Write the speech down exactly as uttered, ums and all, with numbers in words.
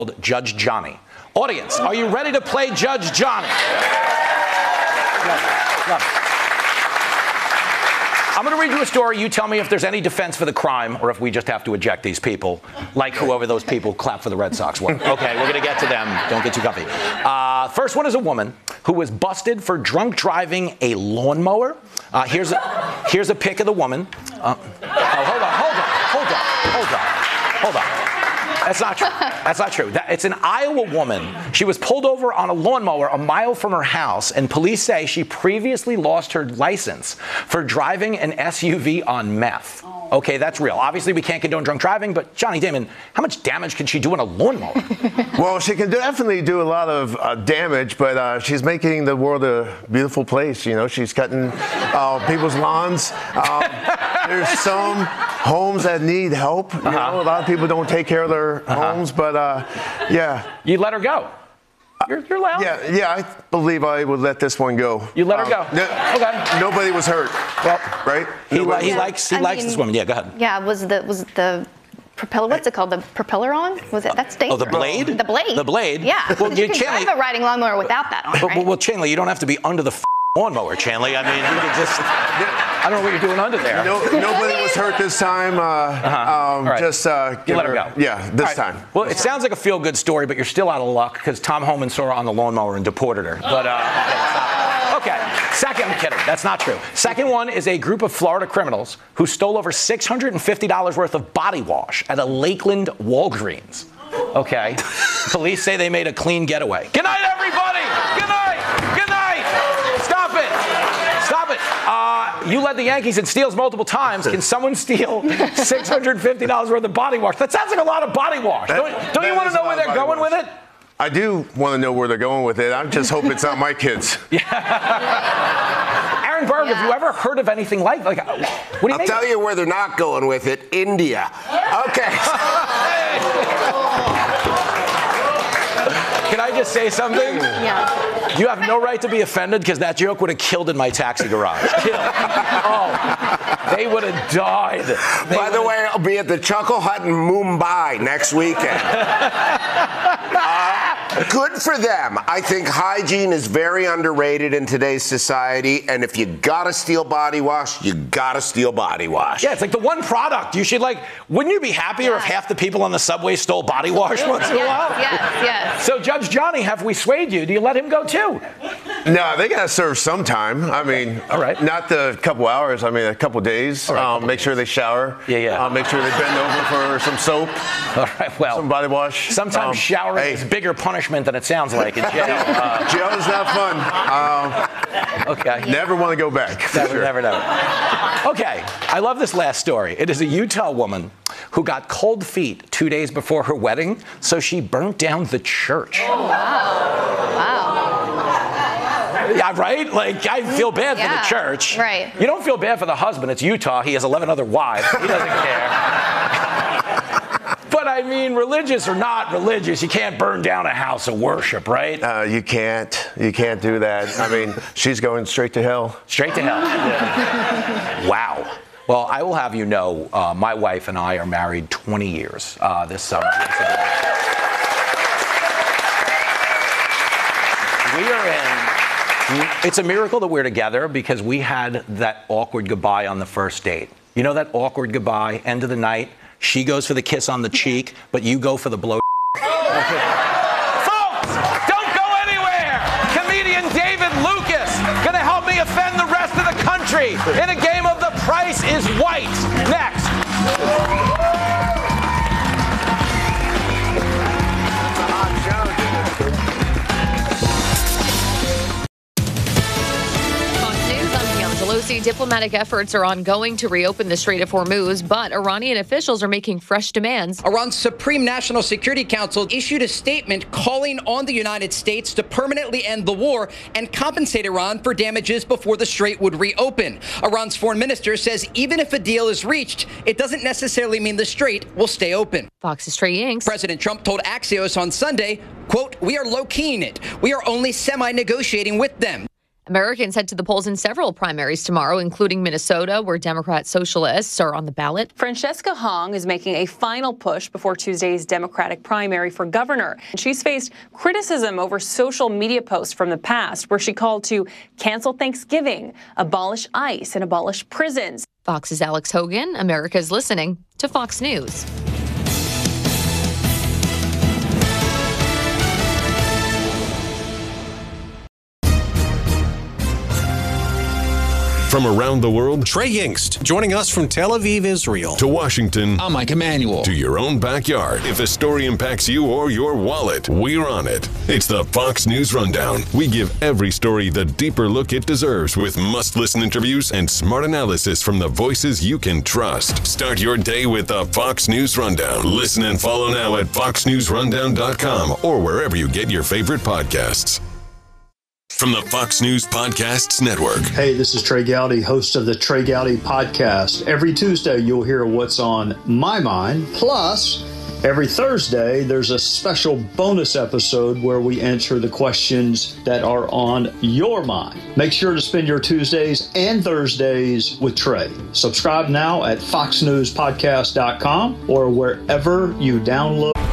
Judge Johnny. Audience, are you ready to play Judge Johnny? Love it. Love it. I'm going to read you a story. You tell me if there's any defense for the crime or if we just have to eject these people, like whoever those people clap for the Red Sox were. Okay, we're going to get to them. Don't get too comfy. Uh, first one is a woman who was busted for drunk driving a lawnmower. Uh, here's, a, here's a pic of the woman. Uh, oh, hold on, hold on, hold on, hold on, hold on. That's not true. That's not true. That, it's an Iowa woman. She was pulled over on a lawnmower a mile from her house, and police say she previously lost her license for driving an S U V on meth. Okay, that's real. Obviously, we can't condone drunk driving, but Johnny Damon, how much damage can she do in a lawnmower? Well, she can definitely do a lot of uh, damage, but uh, she's making the world a beautiful place. You know, she's cutting uh, people's lawns. Um, there's some homes that need help. You uh-huh. know, a lot of people don't take care of their uh-huh. homes, but uh, yeah. You let her go. You're, you're loud. Yeah, yeah, I believe I would let this one go. You let her um, go. No, okay. Nobody was hurt. Well, right? He, li- he yeah. likes he I likes mean, this woman. Yeah, go ahead. Yeah, was the was the propeller? What's it called? The propeller on? Was it? That's dangerous. Oh, the blade. The blade. The blade. Yeah. Well, you you can Chanley, drive a riding lawnmower without that on, right? Well, well, Chanley, you don't have to be under the f- lawnmower, Chanley. I mean, you can just. I don't know what you're doing under there. No, nobody was hurt this time. Uh, uh-huh. um, right. Just uh, you let her, her go. Yeah, this right. time. Well, it sounds like a feel-good story, but you're still out of luck because Tom Homan saw her on the lawnmower and deported her. But uh, okay. Second, I'm kidding. That's not true. Second one is a group of Florida criminals who stole over six hundred fifty dollars worth of body wash at a Lakeland Walgreens. Okay. Police say they made a clean getaway. Good night, everybody. Good night. Good night. Stop it. Stop it. Uh, you led the Yankees in steals multiple times. Can someone steal six hundred fifty dollars worth of body wash? That sounds like a lot of body wash. That, don't don't you want to know where they're going wash. with it? I do want to know where they're going with it. I just hope it's not my kids. Yeah. Aaron Berg, yeah. have you ever heard of anything like like? What do you I'll make tell of? you where they're not going with it. India. Okay. Can I just say something? Yeah. You have no right to be offended because that joke would have killed in my taxi garage. Oh, they would have died. They By the way, I'll be at the Chuckle Hut in Mumbai next weekend. uh, good for them. I think hygiene is very underrated in today's society, and if you gotta steal body wash, you gotta steal body wash. Yeah, it's like the one product you should like. Wouldn't you be happier yeah. if half the people on the subway stole body wash once in a while? Yes, yes. So Judge Johnny, have we swayed you? Do you let him go too? No, they gotta serve sometime. I mean, all right. Not the couple hours. I mean, a couple days. All right, um, couple make days. sure they shower. Yeah, yeah. Uh, make sure they bend over for some soap. All right. Well, some body wash. Sometimes um, showering hey. is bigger punishment than it sounds like in jail. Uh, Jail is not fun. Um, okay. Never want to go back. Never, sure. never, never. Okay. I love this last story. It is a Utah woman who got cold feet two days before her wedding, so she burnt down the church. Oh, wow. Wow. Yeah, right? Like, I feel bad yeah, for the church. Right. You don't feel bad for the husband. It's Utah. He has eleven other wives. He doesn't care. But, I mean, religious or not religious, you can't burn down a house of worship, right? Uh, you can't. You can't do that. I mean, she's going straight to hell. Straight to hell. Yeah. Wow. Well, I will have you know, uh, my wife and I are married twenty years uh, this summer. We are in, it's a miracle that we're together because we had that awkward goodbye on the first date. You know that awkward goodbye, end of the night? She goes for the kiss on the cheek, but you go for the blow. Folks, don't go anywhere! Comedian David Lucas gonna help me offend the rest of the country in a game of The Price is White. Next. Pelosi, diplomatic efforts are ongoing to reopen the Strait of Hormuz, but Iranian officials are making fresh demands. Iran's Supreme National Security Council issued a statement calling on the United States to permanently end the war and compensate Iran for damages before the strait would reopen. Iran's foreign minister says even if a deal is reached, it doesn't necessarily mean the strait will stay open. Fox's Trey Yingst. President Trump told Axios on Sunday, quote, "We are low-keying it. We are only semi-negotiating with them." Americans head to the polls in several primaries tomorrow, including Minnesota, where Democrat socialists are on the ballot. Francesca Hong is making a final push before Tuesday's Democratic primary for governor. She's faced criticism over social media posts from the past, where she called to cancel Thanksgiving, abolish ICE, and abolish prisons. Fox's Alex Hogan. America's listening to Fox News. From around the world, Trey Yingst, joining us from Tel Aviv, Israel. To Washington. I'm Mike Emanuel. To your own backyard. If a story impacts you or your wallet, we're on it. It's the Fox News Rundown. We give every story the deeper look it deserves with must-listen interviews and smart analysis from the voices you can trust. Start your day with the Fox News Rundown. Listen and follow now at fox news rundown dot com or wherever you get your favorite podcasts. From the Fox News Podcasts Network. Hey, this is Trey Gowdy, host of the Trey Gowdy Podcast. Every Tuesday, you'll hear what's on my mind. Plus, every Thursday, there's a special bonus episode where we answer the questions that are on your mind. Make sure to spend your Tuesdays and Thursdays with Trey. Subscribe now at fox news podcast dot com or wherever you download.